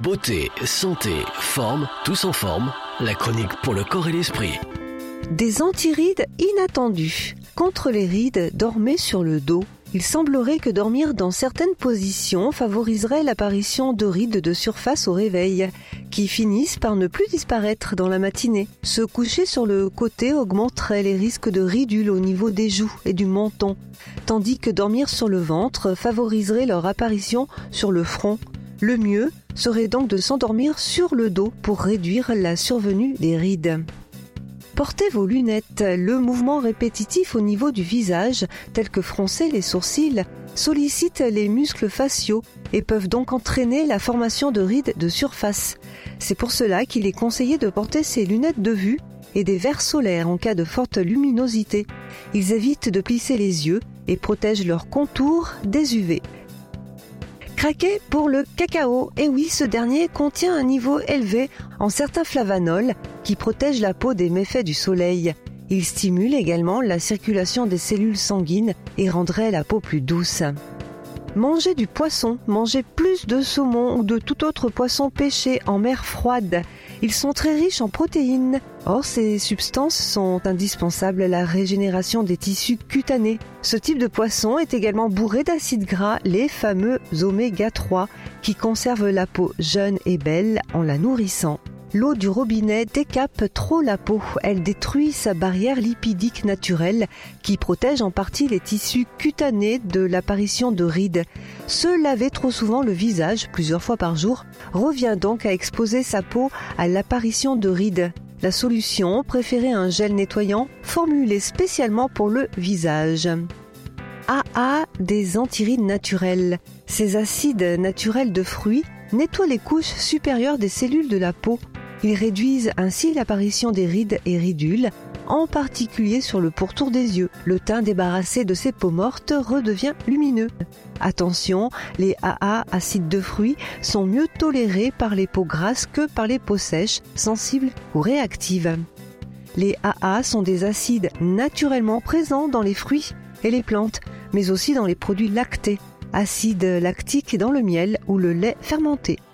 Beauté, santé, forme, tous en forme. La chronique pour le corps et l'esprit. Des antirides inattendus. Contre les rides, dormez sur le dos. Il semblerait que dormir dans certaines positions favoriserait l'apparition de rides de surface au réveil, qui finissent par ne plus disparaître dans la matinée. Se coucher sur le côté augmenterait les risques de ridules au niveau des joues et du menton, tandis que dormir sur le ventre favoriserait leur apparition sur le front. Le mieux serait donc de s'endormir sur le dos pour réduire la survenue des rides. Portez vos lunettes. Le mouvement répétitif au niveau du visage, tel que froncer les sourcils, sollicite les muscles faciaux et peuvent donc entraîner la formation de rides de surface. C'est pour cela qu'il est conseillé de porter ses lunettes de vue et des verres solaires en cas de forte luminosité. Ils évitent de plisser les yeux et protègent leur contour des UV. Craquez pour le cacao. Et oui, ce dernier contient un niveau élevé en certains flavanols qui protègent la peau des méfaits du soleil. Il stimule également la circulation des cellules sanguines et rendrait la peau plus douce. Mangez du poisson. Mangez plus de saumon ou de tout autre poisson pêché en mer froide. Ils sont très riches en protéines. Or, ces substances sont indispensables à la régénération des tissus cutanés. Ce type de poisson est également bourré d'acides gras, les fameux oméga 3, qui conservent la peau jeune et belle en la nourrissant. L'eau du robinet décape trop la peau. Elle détruit sa barrière lipidique naturelle qui protège en partie les tissus cutanés de l'apparition de rides. Se laver trop souvent le visage, plusieurs fois par jour, revient donc à exposer sa peau à l'apparition de rides. La solution, préférez un gel nettoyant formulé spécialement pour le visage. AA, des antirides naturels. Ces acides naturels de fruits nettoient les couches supérieures des cellules de la peau. Ils réduisent ainsi l'apparition des rides et ridules, en particulier sur le pourtour des yeux. Le teint débarrassé de ses peaux mortes redevient lumineux. Attention, les AA, acides de fruits, sont mieux tolérés par les peaux grasses que par les peaux sèches, sensibles ou réactives. Les AA sont des acides naturellement présents dans les fruits et les plantes, mais aussi dans les produits lactés, acide lactique dans le miel ou le lait fermenté.